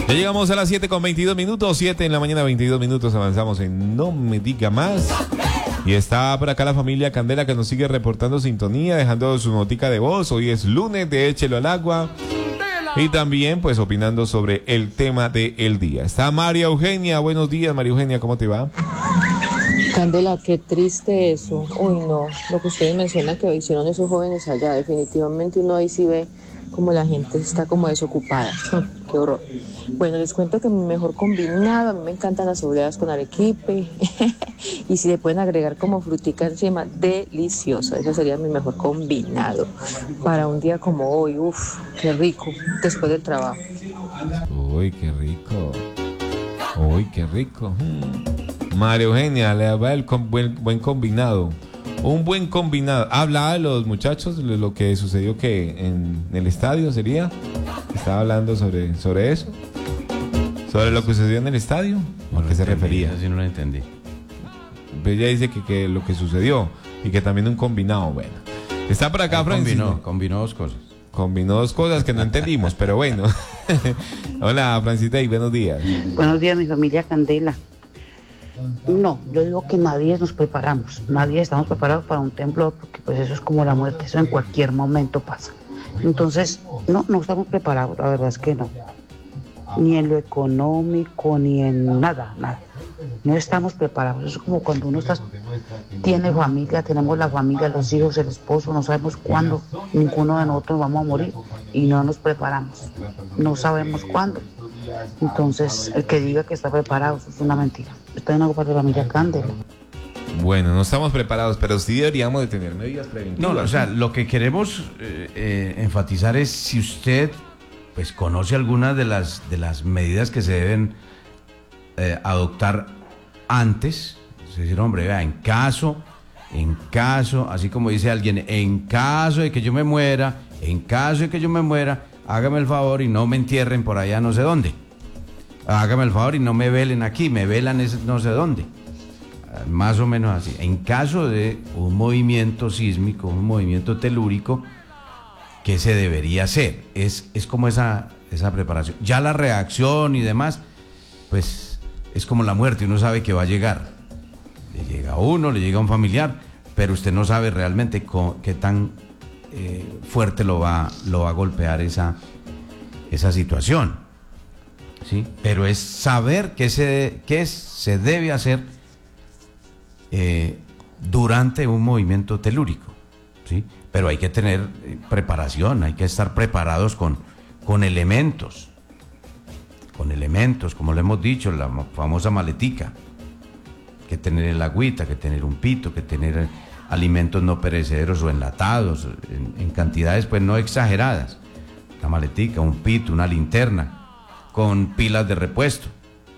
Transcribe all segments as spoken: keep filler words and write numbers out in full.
Ya llegamos a las siete con veintidós minutos, siete en la mañana, veintidós minutos, avanzamos en No Me Diga Más. Y está por acá la familia Candela que nos sigue reportando sintonía, dejando su notica de voz. Hoy es lunes de Échelo al Agua. Y también pues opinando sobre el tema del día. Está María Eugenia, buenos días María Eugenia, ¿cómo te va? Candela, qué triste eso. Uy, no, lo que ustedes mencionan que hicieron esos jóvenes allá, definitivamente uno ahí sí ve como la gente está como desocupada. Qué horror. Bueno, les cuento que mi mejor combinado, a mí me encantan las obleas con arequipe y si le pueden agregar como frutica encima, delicioso. Ese sería mi mejor combinado para un día como hoy. Uf, qué rico, después del trabajo. Uy, qué rico. Uy, qué rico. Hmm. María Eugenia, le va el com- buen, buen combinado. Un buen combinado. Habla a los muchachos de lo que sucedió que en el estadio sería. Estaba hablando sobre, sobre eso. Sobre lo que sucedió en el estadio. ¿A qué se refería? Así no lo entendí. Pues ella dice que, que lo que sucedió y que también un combinado. Bueno, está por acá, Francis. Combinó, combinó dos cosas. Combinó dos cosas que no entendimos, pero bueno. Hola, Francita, y buenos días. Buenos días, mi familia Candela. No, yo digo que nadie nos preparamos, nadie estamos preparados para un temblor, porque pues eso es como la muerte, eso en cualquier momento pasa. Entonces, no, no estamos preparados, la verdad es que no. Ni en lo económico, ni en nada, nada. No estamos preparados, eso es como cuando uno está, tiene familia, tenemos la familia, los hijos, el esposo, no sabemos cuándo, ninguno de nosotros vamos a morir y no nos preparamos, no sabemos cuándo. Entonces, el que diga que está preparado, eso es una mentira. Estoy en algo para la familia Candela. Bueno, no estamos preparados, pero sí deberíamos de tener medidas preventivas. No, o sea, lo que queremos eh, eh, enfatizar es si usted pues conoce algunas de las de las medidas que se deben eh, adoptar antes. Es decir, hombre, vea, en caso, en caso, así como dice alguien, en caso de que yo me muera, en caso de que yo me muera, hágame el favor y no me entierren por allá no sé dónde. Hágame el favor y no me velen aquí, me velan es no sé dónde. Más o menos así. En caso de un movimiento sísmico, un movimiento telúrico, ¿qué se debería hacer? Es, es como esa, esa preparación. Ya la reacción y demás, pues es como la muerte, uno sabe que va a llegar. Le llega a uno, le llega a un familiar, pero usted no sabe realmente con, qué tan eh, fuerte lo va, lo va a golpear esa, esa situación. ¿Sí? Pero es saber qué se, qué se debe hacer eh, durante un movimiento telúrico, ¿sí? Pero hay que tener eh, preparación, hay que estar preparados con, con elementos, con elementos, como le hemos dicho, la famosa maletica, que tener el agüita, que tener un pito, que tener eh, alimentos no perecederos o enlatados, en, en cantidades pues no exageradas, la maletica, un pito, una linterna, con pilas de repuesto,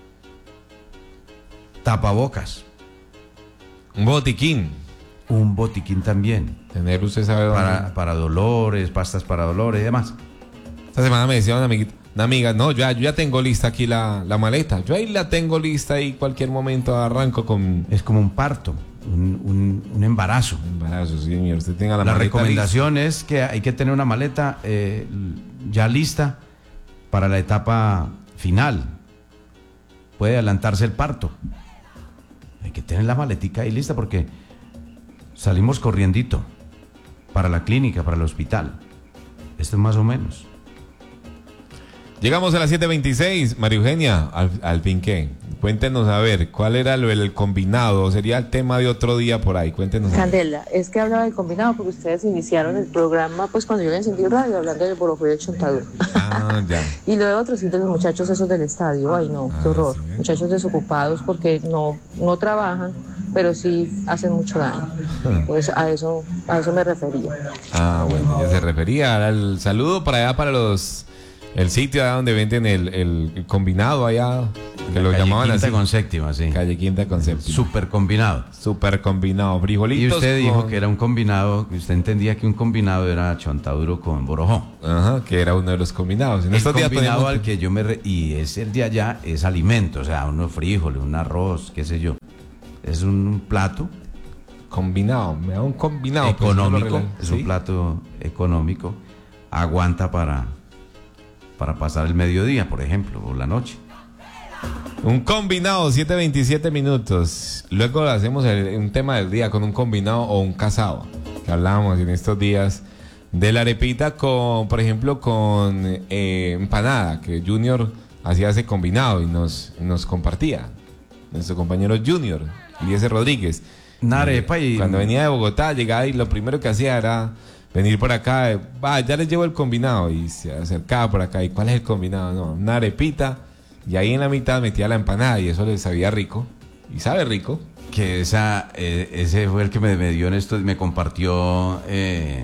tapabocas, un botiquín, un botiquín también, tener usted sabe dónde. para, para dolores, pastas para dolores y demás. Esta semana me decía una amiguita, una amiga, no, yo ya, yo ya tengo lista aquí la, la maleta, yo ahí la tengo lista y cualquier momento arranco con... Es como un parto, un, un, un embarazo. Un embarazo, sí, señor, usted tenga la, La maleta recomendación lista. Es que hay que tener una maleta eh, ya lista para la etapa final. Puede adelantarse el parto. Hay que tener la maletica ahí lista porque salimos corriendito para la clínica, para el hospital. Esto es más o menos. Llegamos a las siete veintiséis, María Eugenia, al, al fin qué. Cuéntenos a ver, ¿cuál era lo el combinado? Sería el tema de otro día por ahí, cuéntenos. Candela, es que hablaba del combinado porque ustedes iniciaron el programa, pues cuando yo le encendí el radio, hablando del borojó y del chontaduro. Ah, ya. Y lo de otros, sí, de los muchachos esos del estadio, ay no, Ah, qué horror. sí. Muchachos desocupados porque no, no trabajan, pero sí hacen mucho daño. Pues a eso, a eso me refería. Ah, bueno, ya se refería al saludo para allá, para los... El sitio allá donde venden el, el, el combinado allá, que lo Calle llamaban Quinta así. con séptima, sí. Calle Quinta con séptima. Super combinado. Super combinado, frijolitos. Y usted dijo con- que era un combinado, que usted entendía que un combinado era chontaduro con borojó. Ajá, que era uno de los combinados. En El estos días combinado tenemos- al que yo me... Re... Y es el de allá, es alimento, o sea, unos frijoles, un arroz, qué sé yo. Es un plato Combinado, me da un combinado. pues, económico, yo lo rela- es ¿sí? un plato económico, aguanta para... para pasar el mediodía, por ejemplo, o la noche. Un combinado, siete veintisiete minutos. Luego hacemos el, un tema del día con un combinado o un casado, que hablábamos en estos días de la arepita con, por ejemplo, con eh, empanada, que Junior hacía ese combinado y nos, nos compartía. Nuestro compañero Junior, Eliezer Rodríguez. Una arepa y... Cuando venía de Bogotá, llegaba y lo primero que hacía era venir por acá, eh, va, ya les llevo el combinado, y se acercaba por acá. ¿Y cuál es el combinado? No, una arepita, y ahí en la mitad metía la empanada, y eso le sabía rico, y sabe rico. Que esa, eh, ese fue el que me, me dio en esto, me compartió eh,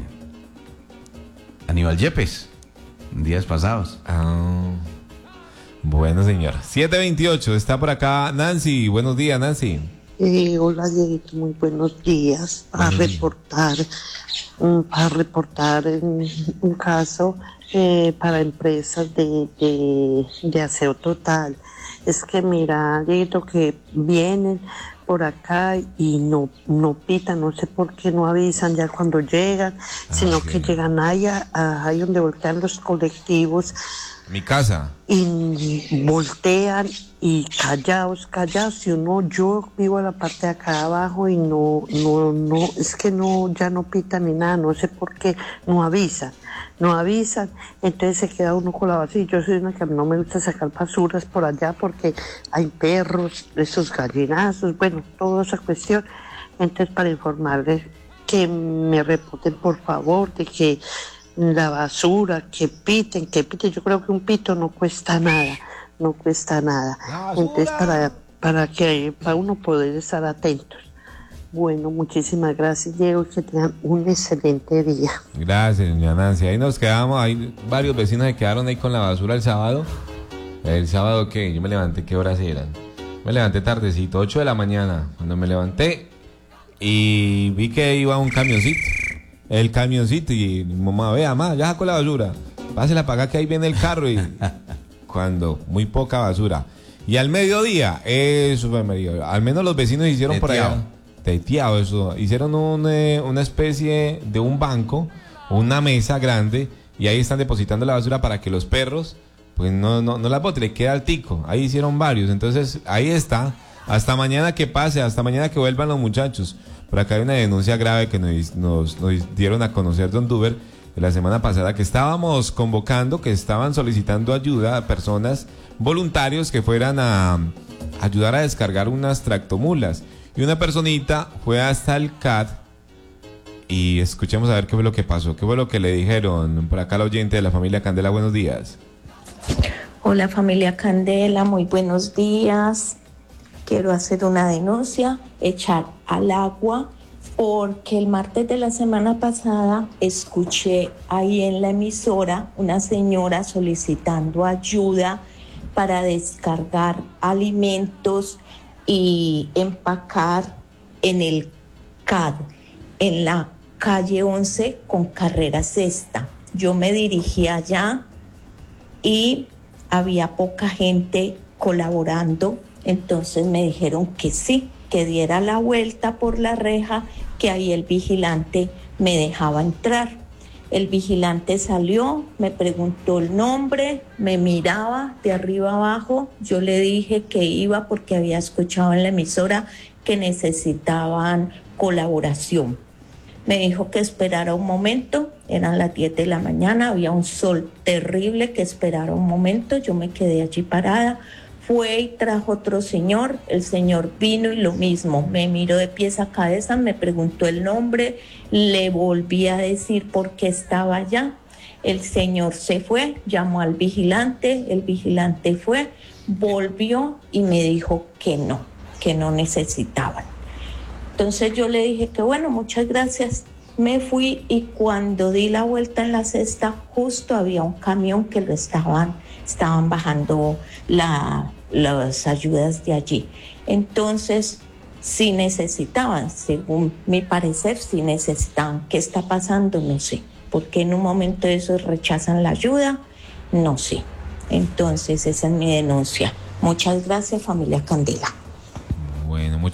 Aníbal Yepes, días pasados. Ah, bueno, señor. siete veintiocho, está por acá Nancy. Buenos días, Nancy. Eh, hola, Dieguito, muy buenos días. A Buenos días. reportar, um, para reportar un, un caso eh, para empresas de, de, de aseo total. Es que mira, Dieguito, que vienen por acá y no, no pitan, no sé por qué no avisan ya cuando llegan, sino sí. que llegan ahí, a, a- ahí donde voltean los colectivos Mi casa. y voltean y callados, callados, y uno, yo vivo a la parte de acá abajo y no, no, no, es que no, ya no pitan ni nada, no sé por qué, no avisan, no avisan, entonces se queda uno con la basura, y yo soy una que no me gusta sacar basuras por allá porque hay perros, esos gallinazos, bueno, toda esa cuestión, entonces para informarles que me reporten por favor de que la basura, que piten, que piten. Yo creo que un pito no cuesta nada, no cuesta nada. Entonces, para, para que para uno poder estar atentos. Bueno, muchísimas gracias, Diego, que tengan un excelente día. Gracias, doña Nancy. Ahí nos quedamos, ahí varios vecinos se quedaron ahí con la basura el sábado. El sábado, ¿qué? Yo me levanté, ¿qué horas eran? Me levanté tardecito, ocho de la mañana. Cuando me levanté y vi que iba un camioncito. El camioncito y mi mamá, vea, mamá, ya sacó la basura. Pásela para acá que ahí viene el carro y... Cuando, muy poca basura. Y al mediodía, eso fue María. Al menos los vecinos hicieron por Teteado. allá. Teteado eso. Hicieron un, eh, una especie de un banco, una mesa grande, y ahí están depositando la basura para que los perros, pues no, no, no la boten, le queda al tico. Ahí hicieron varios. Entonces, ahí está. Hasta mañana que pase, hasta mañana que vuelvan los muchachos. Por acá hay una denuncia grave que nos, nos, nos dieron a conocer Don Duber la semana pasada, que estábamos convocando, que estaban solicitando ayuda a personas, voluntarios que fueran a ayudar a descargar unas tractomulas. Y una personita fue hasta el C A D y escuchemos a ver qué fue lo que pasó, qué fue lo que le dijeron. Por acá el oyente de la familia Candela, buenos días. Hola familia Candela, muy buenos días. Quiero hacer una denuncia, echar al agua, porque el martes de la semana pasada escuché ahí en la emisora una señora solicitando ayuda para descargar alimentos y empacar en el C A D, en la calle once con carrera sexta. Yo me dirigí allá y había poca gente colaborando. Entonces me dijeron que sí, que diera la vuelta por la reja, que ahí el vigilante me dejaba entrar. El vigilante salió, me preguntó el nombre, me miraba de arriba abajo. Yo le dije que iba porque había escuchado en la emisora que necesitaban colaboración. Me dijo que esperara un momento, eran las diez de la mañana, había un sol terrible, que esperara un momento. Yo me quedé allí parada. Fue y trajo otro señor, el señor vino y lo mismo, me miró de pies a cabeza, me preguntó el nombre, le volví a decir por qué estaba allá. El señor se fue, llamó al vigilante, el vigilante fue, volvió y me dijo que no, que no necesitaban. Entonces yo le dije que bueno, muchas gracias. Me fui y cuando di la vuelta en la cesta, justo había un camión que lo estaban, estaban bajando la, las ayudas de allí. Entonces, sí necesitaban, según mi parecer, sí necesitaban. ¿Qué está pasando? No sé. ¿Por qué en un momento de esos rechazan la ayuda? No sé. Entonces, esa es mi denuncia. Muchas gracias, familia Candela. Bueno, muchas